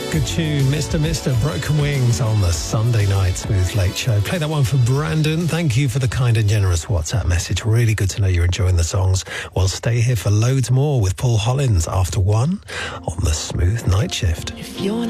Good tune, Mr. Broken Wings on the Sunday night Smooth Late Show. Play that one for Brandon. Thank you for the kind and generous WhatsApp message. Really good to know you're enjoying the songs. Well, stay here for loads more with Paul Hollins after 1 on the Smooth Night Shift. If you're